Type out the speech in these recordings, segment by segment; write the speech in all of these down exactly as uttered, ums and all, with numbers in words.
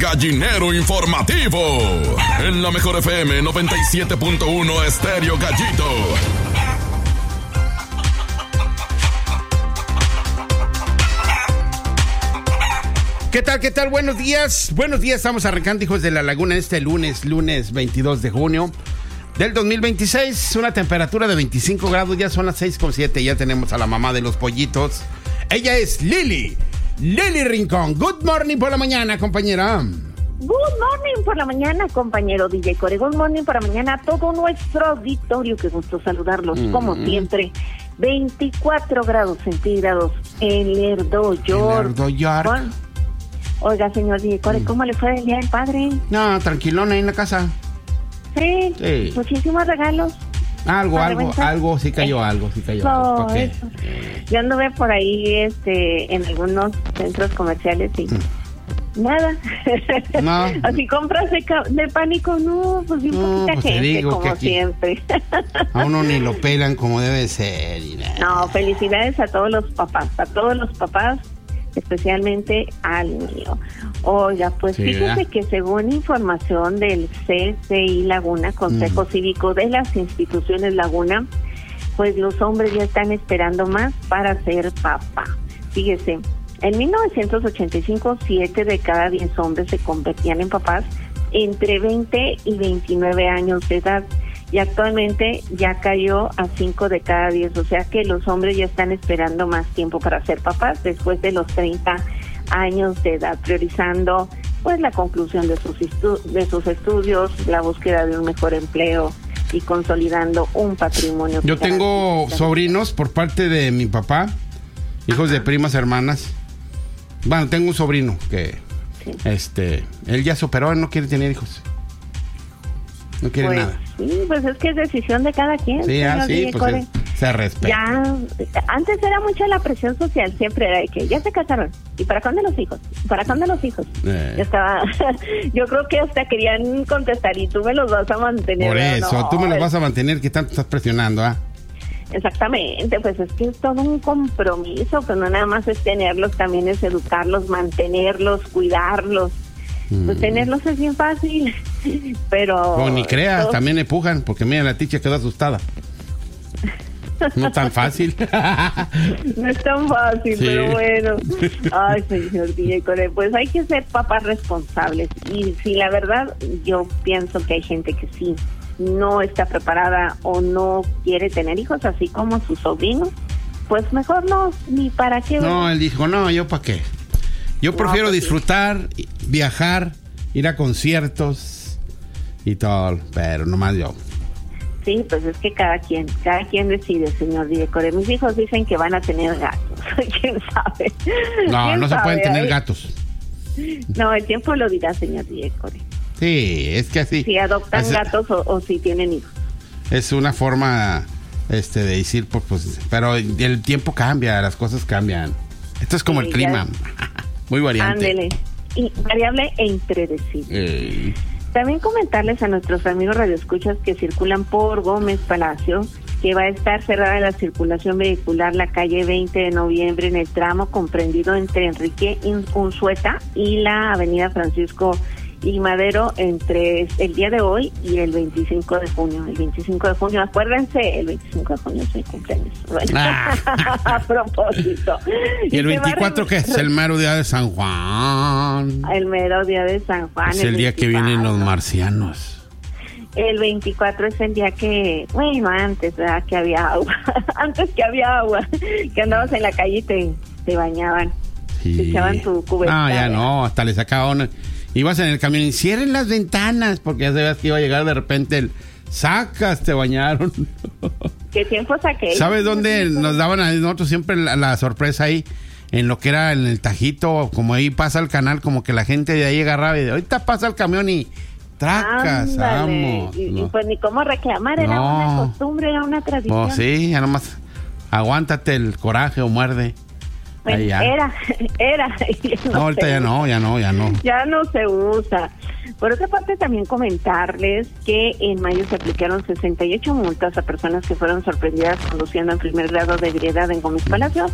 Gallinero Informativo. En la Mejor F M noventa y siete punto uno Estéreo Gallito. ¿Qué tal, qué tal? Buenos días. Buenos días, estamos arrancando, hijos de la laguna, este lunes, lunes veintidós de junio del dos mil veintiséis. Una temperatura de veinticinco grados, ya son las seis con siete. Ya tenemos a la mamá de los pollitos. Ella es Lili, Lili Rincón. Good morning por la mañana, compañera. Good morning por la mañana, compañero D J Core. Good morning por la mañana a todo nuestro auditorio. Qué gusto saludarlos, mm-hmm. como siempre. veinticuatro grados centígrados en Lerdo York. Lerdo York. Bueno, oiga, señor D J Core, ¿cómo le fue el día del padre? No, tranquilona en la casa. Sí, sí. Muchísimos regalos. Algo, algo, algo, sí cayó eh, algo, sí cayó no, algo. ¿Qué? Yo anduve por ahí este, en algunos centros comerciales y... Mm. Nada. No. Así compras de, de pánico, no, pues bien no, poquita pues gente, digo como que aquí siempre. A uno ni lo pelan como debe ser. Y no, felicidades a todos los papás, a todos los papás, especialmente al mío. Oiga, pues sí, fíjese ¿verdad? Que según información del C C I Laguna, Consejo mm. Cívico de las Instituciones Laguna, pues los hombres ya están esperando más para ser papá. Fíjese, en mil novecientos ochenta y cinco, siete de cada diez hombres se convertían en papás entre veinte y veintinueve años de edad. Y actualmente ya cayó a cinco de cada diez, o sea que los hombres ya están esperando más tiempo para ser papás después de los treinta años de edad, priorizando pues la conclusión de sus, estu- de sus estudios, la búsqueda de un mejor empleo y consolidando un patrimonio. Yo tengo sobrinos por parte de mi papá, hijos Ajá. de primas hermanas. Bueno, tengo un sobrino que sí. este, él ya se operó, él no quiere tener hijos. No quiere pues, nada. Sí, pues es que es decisión de cada quien. Sí, ah, sí, pues es, se respeta. Ya, antes era mucha la presión social, siempre era de que ya se casaron. ¿Y para cuándo los hijos? ¿Para cuándo los hijos? Eh. Yo estaba, yo creo que hasta querían contestar y tú me los vas a mantener. Por eso, no, tú me los es... vas a mantener, ¿qué tanto estás presionando, ah? Exactamente, pues es que es todo un compromiso, pues no nada más es tenerlos, también es educarlos, mantenerlos, cuidarlos. Pues tenerlos es bien fácil, pero... No, ni creas, todo... también empujan, porque mira, la ticha quedó asustada. No tan fácil. No es tan fácil, sí. Pero bueno. Ay, señor D J Core, pues hay que ser papás responsables. Y si la verdad, yo pienso que hay gente que sí no está preparada o no quiere tener hijos, así como sus sobrinos, pues mejor no, ni para qué. No, él dijo, no, ¿yo para qué? Yo prefiero no, pues disfrutar, sí. viajar, ir a conciertos y todo, pero nomás yo. Sí, pues es que cada quien, cada quien decide, señor D J Core. Mis hijos dicen que van a tener gatos, ¿quién sabe? No, ¿Quién no sabe? se pueden tener gatos. No, el tiempo lo dirá, señor D J Core. Sí, es que así. Si adoptan es, gatos o, o si tienen hijos. Es una forma este, de decir, pues, pues, pero el tiempo cambia, las cosas cambian. Esto es como sí, el clima. Muy variante. Ándele. Y variable e impredecible. Eh. También comentarles a nuestros amigos radioescuchas que circulan por Gómez Palacio que va a estar cerrada la circulación vehicular la calle veinte de noviembre en el tramo comprendido entre Enrique Unzueta y la avenida Francisco y Madero entre el día de hoy y el veinticinco de junio. El veinticinco de junio, acuérdense, el veinticinco de junio es mi cumpleaños. Bueno, ah. A propósito. ¿Y el veinticuatro qué es? El mero día de San Juan. El mero día de San Juan. Es el, el día que vienen los marcianos. El veinticuatro es el día que, bueno, antes, ¿verdad? Que había agua. Antes que había agua. Que andabas en la calle y te, te bañaban. Sí. Te echaban tu cubeta. No, ya no, hasta le sacaban... Ibas en el camión y cierren las ventanas porque ya sabías que iba a llegar de repente el sacas, te bañaron. ¿Qué tiempo saqué? ¿Sabes dónde nos daban a nosotros siempre la, la sorpresa ahí? En lo que era en el Tajito, como ahí pasa el canal, como que la gente de ahí agarraba y de ahorita pasa el camión y tracas, vamos. Y, no. y pues ni cómo reclamar, era no. una costumbre, era una tradición. Pues sí, ya nomás aguántate el coraje o muerde. Pues era, era. No, no ahorita ya no, ya no, ya no. Ya no se usa. Por otra parte, también comentarles que en mayo se aplicaron sesenta y ocho multas a personas que fueron sorprendidas conduciendo en primer grado de ebriedad en Gómez Palacio.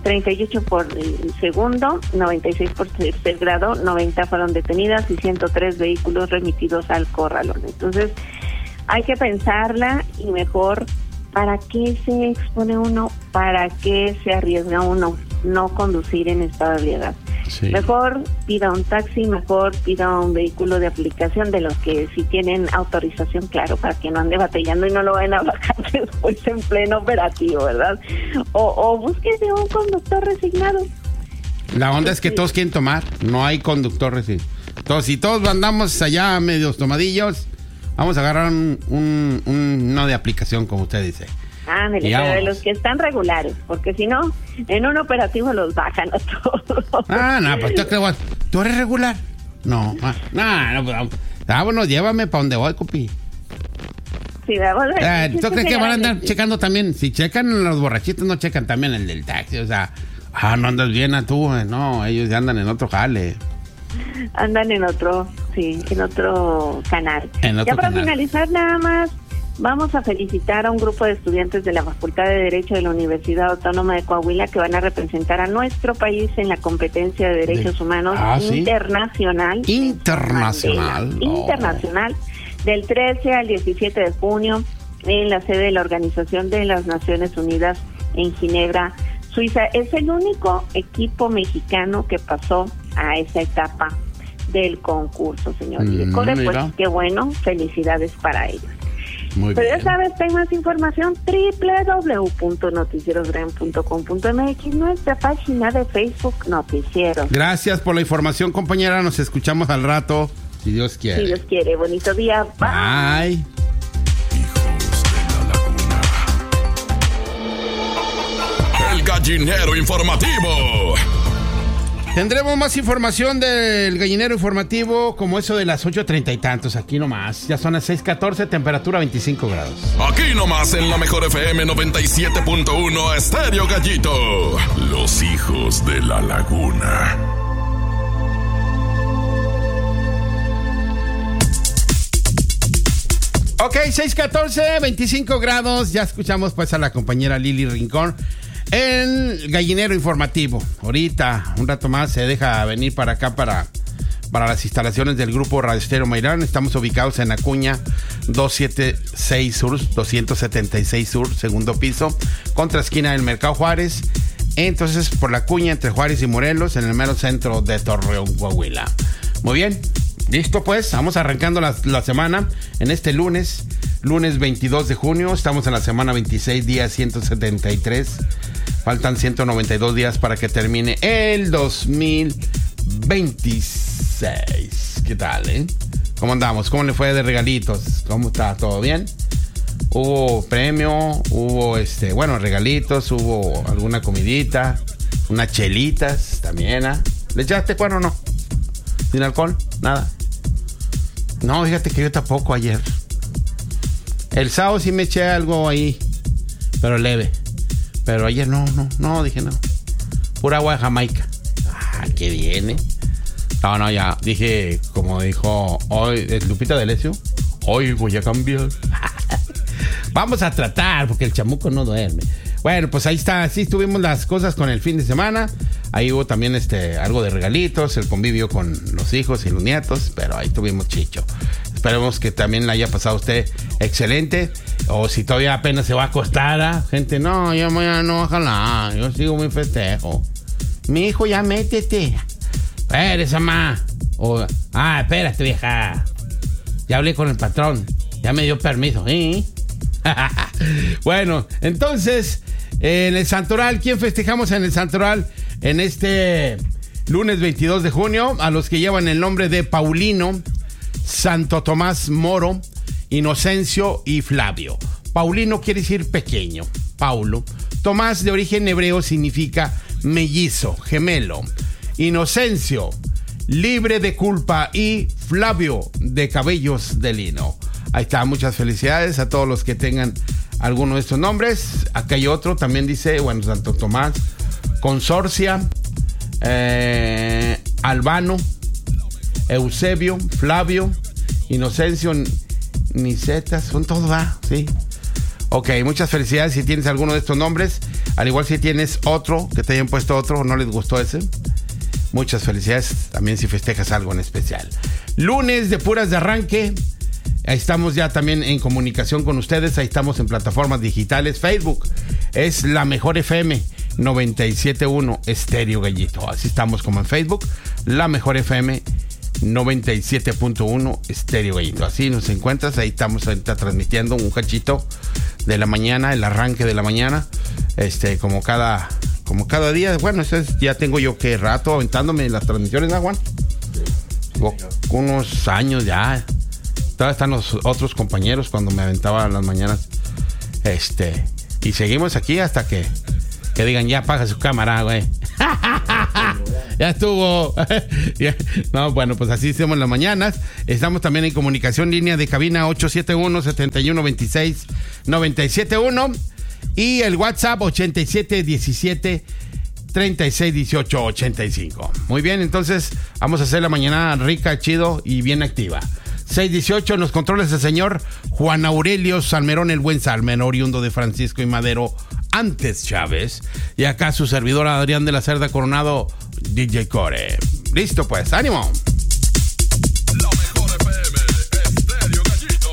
treinta y ocho por el segundo, noventa y seis por tercer grado, noventa fueron detenidas y ciento tres vehículos remitidos al corralón. Entonces, hay que pensarla y mejor, ¿para qué se expone uno? ¿Para qué se arriesga uno? No conducir en estado de ebriedad. Sí. Mejor pida un taxi, mejor pida un vehículo de aplicación de los que sí tienen autorización, claro, para que no ande batallando y no lo vayan a bajar después en pleno operativo, ¿verdad? O, o búsquese un conductor resignado. La onda es que todos quieren tomar, no hay conductor resignado. Entonces, si todos andamos allá medios tomadillos, vamos a agarrar un, un, un uno de aplicación, como usted dice. Ah, pero de los que están regulares, porque si no, en un operativo los bajan a todos. Ah, no, pues tú, crees, ¿tú eres regular? No, ah, no, no, pues, vámonos, llévame para donde voy, copi. Sí, vamos a eh, ¿Tú crees que van a andar checando también? Si checan los borrachitos, no checan también el del taxi, o sea, ah, no andas bien a tú, eh, no, ellos ya andan en otro jale. Andan en otro, sí, en otro canal. En otro ya para canal. Finalizar nada más, vamos a felicitar a un grupo de estudiantes de la Facultad de Derecho de la Universidad Autónoma de Coahuila que van a representar a nuestro país en la competencia de derechos de... humanos ah, internacional. ¿sí? Internacional. Mandela, oh. Internacional, del trece al diecisiete de junio en la sede de la Organización de las Naciones Unidas en Ginebra, Suiza. Es el único equipo mexicano que pasó a esa etapa del concurso, señor mm, Core, pues qué bueno, felicidades para ellos. Muy Pero bien. Ya sabes, ten más información, doble u doble u doble u punto noticierosgren punto com punto m x, nuestra página de Facebook Noticieros. Gracias por la información, compañera, nos escuchamos al rato, si Dios quiere. Si Dios quiere, bonito día, bye. Bye. El gallinero informativo. Tendremos más información del gallinero informativo como eso de las ocho treinta y tantos, aquí nomás. Ya son las seis catorce, temperatura veinticinco grados. Aquí nomás en la mejor F M noventa y siete punto uno, Estéreo Gallito. Los hijos de la laguna. Ok, seis catorce, veinticinco grados. Ya escuchamos pues a la compañera Lili Rincón en el gallinero informativo. Ahorita, un rato más, se deja venir para acá para, para las instalaciones del grupo Radio Estéreo Mairán. Estamos ubicados en Acuña doscientos setenta y seis Sur, doscientos setenta y seis Sur, segundo piso, contra esquina del Mercado Juárez. Entonces, por la Acuña, entre Juárez y Morelos, en el mero centro de Torreón, Coahuila. Muy bien, listo pues, vamos arrancando la, la semana en este lunes, lunes veintidós de junio. Estamos en la semana veintiséis, día ciento setenta y tres. Faltan ciento noventa y dos días para que termine el dos mil veintiséis. ¿Qué tal, eh? ¿Cómo andamos? ¿Cómo le fue de regalitos? ¿Cómo está? ¿Todo bien? Hubo premio, hubo este, bueno, regalitos, hubo alguna comidita, unas chelitas también, ¿ah? ¿eh? ¿Le echaste cuero o no? ¿Sin alcohol? Nada. No, fíjate que yo tampoco ayer. El sábado sí me eché algo ahí, pero leve. Pero ayer no, no, no, dije no. Pura agua de Jamaica. Ah, qué bien, ¿eh? No, no, ya, dije, como dijo hoy, Lupita D'Alessio, hoy voy a cambiar. Vamos a tratar, porque el chamuco no duerme. Bueno, pues ahí está, así estuvimos las cosas con el fin de semana. Ahí hubo también este algo de regalitos, el convivio con los hijos y los nietos, pero ahí tuvimos chicho. Esperemos que también la haya pasado usted excelente. O si todavía apenas se va a acostar, ¿eh? Gente, no, yo mañana no, ojalá, yo sigo muy festejo. Mi hijo, ya métete. Espérese, mamá. O, ah, espérate, vieja. Ya hablé con el patrón, ya me dio permiso, ¿eh? Bueno, entonces, en el Santoral, ¿quién festejamos en el Santoral en este lunes veintidós de junio? A los que llevan el nombre de Paulino, Santo Tomás Moro, Inocencio y Flavio. Paulino quiere decir pequeño, Paulo. Tomás, de origen hebreo, significa mellizo, gemelo. Inocencio, libre de culpa. Y Flavio, de cabellos de lino. Ahí está, muchas felicidades a todos los que tengan alguno de estos nombres. Acá hay otro, también dice, bueno, Santo Tomás, Consorcia, eh, Albano, Eusebio, Flavio, Inocencio, Nicetas, son todos, ¿va? Sí. Ok, muchas felicidades si tienes alguno de estos nombres. Al igual si tienes otro, que te hayan puesto otro, no les gustó ese, muchas felicidades también si festejas algo en especial. Lunes de puras de arranque. Ahí estamos ya también en comunicación con ustedes. Ahí estamos en plataformas digitales. Facebook es La Mejor F M noventa y siete punto uno Estéreo Gallito. Así estamos como en Facebook. La Mejor F M noventa y siete punto uno Estéreo Gallito. Así nos encuentras. Ahí estamos ahorita transmitiendo un cachito de la mañana, el arranque de la mañana. Este, como cada, como cada día. Bueno, eso es, ya tengo yo que rato aventándome las transmisiones, ¿no, Juan? O, unos años ya. Todavía están los otros compañeros cuando me aventaba las mañanas. Este, y seguimos aquí hasta que, que digan, ya apaga su cámara, güey. Ya estuvo. No, bueno, pues así hacemos las mañanas. Estamos también en comunicación línea de cabina ocho siete uno, siete uno dos seis, nueve siete uno y el WhatsApp ochenta y siete diecisiete treinta y seis dieciocho ochenta y cinco. Muy bien, entonces vamos a hacer la mañana rica, chido y bien activa. seis dieciocho, en los controles el señor Juan Aurelio Salmerón, el buen Salmen, oriundo de Francisco y Madero, antes Chávez. Y acá su servidora Adrián de la Cerda Coronado, D J Core. Listo pues, ánimo. La Mejor F M, Estéreo Gallito.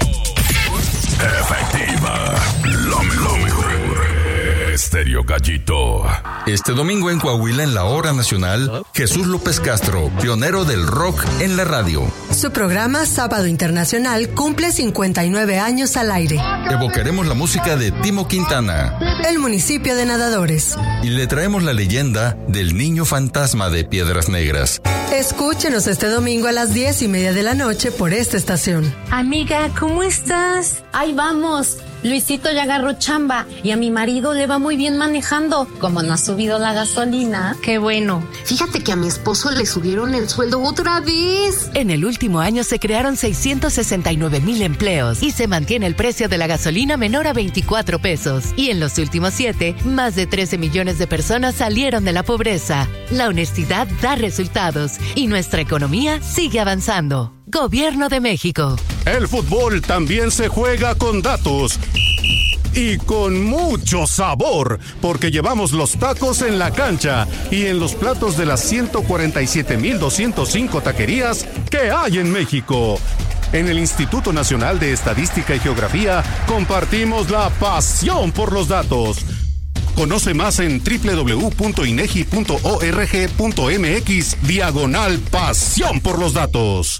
Efectiva, la mejor. Estéreo Gallito. Este domingo en Coahuila, en la hora nacional, Jesús López Castro, pionero del rock en la radio. Su programa Sábado Internacional cumple cincuenta y nueve años al aire. Evocaremos la música de Timo Quintana, el municipio de Nadadores, y le traemos la leyenda del niño fantasma de Piedras Negras. Escúchenos este domingo a las diez y media de la noche por esta estación. Amiga, ¿cómo estás? Ahí vamos. Luisito ya agarró chamba y a mi marido le va muy bien manejando. Como no ha subido la gasolina. Qué bueno. Fíjate que a mi esposo le subieron el sueldo otra vez. En el último año se crearon seiscientos sesenta y nueve mil empleos y se mantiene el precio de la gasolina menor a veinticuatro pesos. Y en los últimos siete, más de trece millones de personas salieron de la pobreza. La honestidad da resultados y nuestra economía sigue avanzando. Gobierno de México. El fútbol también se juega con datos y con mucho sabor, porque llevamos los tacos en la cancha y en los platos de las ciento cuarenta y siete mil doscientos cinco taquerías que hay en México. En el Instituto Nacional de Estadística y Geografía compartimos la pasión por los datos. Conoce más en doble u doble u doble u punto inegi punto org punto mx diagonal pasión por los datos.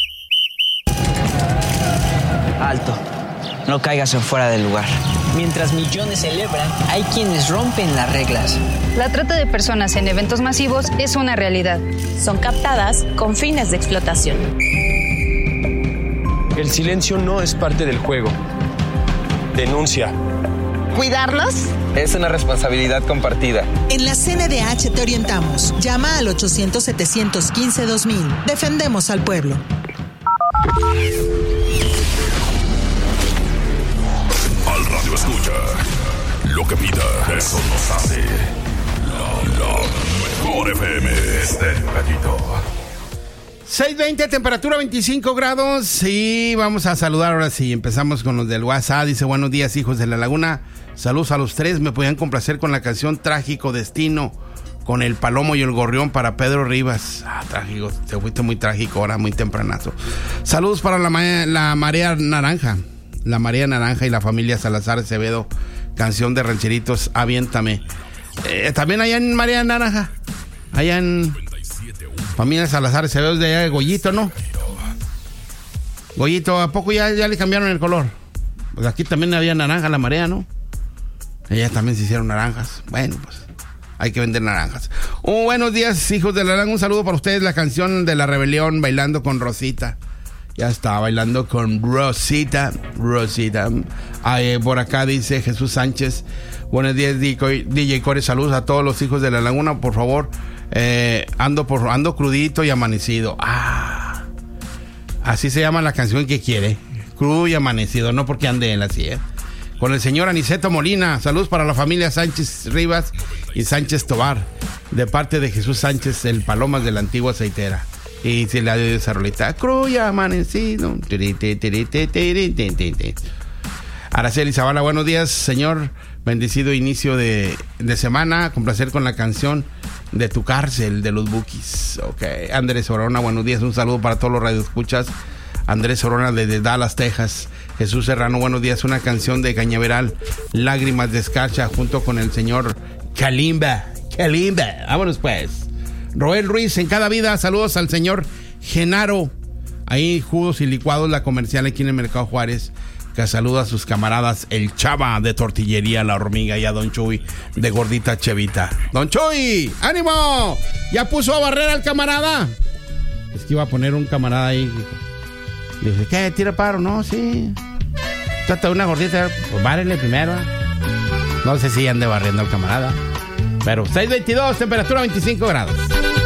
Alto, no caigas en fuera del lugar. Mientras millones celebran, hay quienes rompen las reglas. La trata de personas en eventos masivos es una realidad. Son captadas con fines de explotación. El silencio no es parte del juego. Denuncia. ¿Cuidarlos? Es una responsabilidad compartida. En la C N D H te orientamos. Llama al ochocientos, setecientos quince, dos mil. Defendemos al pueblo. Al radio escucha. Lo que pida, eso nos hace. La, la Mejor F M. Estéreo Gallito. seis veinte, temperatura veinticinco grados. Y vamos a saludar ahora sí. Empezamos con los del WhatsApp. Dice, buenos días, hijos de la laguna. Saludos a los tres. Me podían complacer con la canción Trágico Destino, con el Palomo y el Gorrión para Pedro Rivas. Ah, trágico. Te fuiste muy trágico ahora, muy tempranazo. Saludos para la, la Marea Naranja. La Marea Naranja y la familia Salazar Acevedo. Canción de rancheritos, Aviéntame. Eh, también allá en Marea Naranja. Allá en familia Salazar Acevedo, de allá de Goyito, ¿no? Goyito, ¿a poco ya, ya le cambiaron el color? Pues aquí también había naranja la Marea, ¿no? Ellas también se hicieron naranjas. Bueno, pues hay que vender naranjas. Oh, buenos días, hijos de la laguna. Un saludo para ustedes. La canción de La Rebelión, Bailando con Rosita. Ya está, bailando con Rosita. Rosita. Ay, por acá dice Jesús Sánchez. Buenos días, D J Core. Saludos a todos los hijos de la laguna. Por favor, eh, ando, por, ando crudito y amanecido. Ah, así se llama la canción que quiere. Crudo y amanecido. No porque ande en la silla. Con el señor Aniceto Molina. Saludos para la familia Sánchez Rivas y Sánchez Tobar, de parte de Jesús Sánchez, el Palomas de la antigua aceitera. Y se le ha dio esa rolita. Cruy amanecido. Araceli Zavala, buenos días, señor. Bendecido inicio de, de semana. Complacer con la canción de Tu Cárcel de los Bukis. Ok. Andrés Orona, buenos días. Un saludo para todos los radioescuchas. Andrés Orona desde Dallas, Texas. Jesús Serrano, buenos días. Una canción de Cañaveral, Lágrimas de Escarcha, junto con el señor Kalimba. Kalimba. Vámonos pues. Roel Ruiz, en cada vida. Saludos al señor Genaro. Ahí, jugos y licuados, la comercial aquí en el Mercado Juárez. Que saluda a sus camaradas, el Chava de Tortillería La Hormiga y a Don Chuy de Gordita Chevita. Don Chuy, ánimo, ya puso a barrer al camarada. Es que iba a poner un camarada ahí. Dice, ¿qué? ¿Tira paro? No, sí. Trata de una gordita, pues bárele primero. No sé si ande barriendo al camarada. Pero seis veintidós, temperatura veinticinco grados.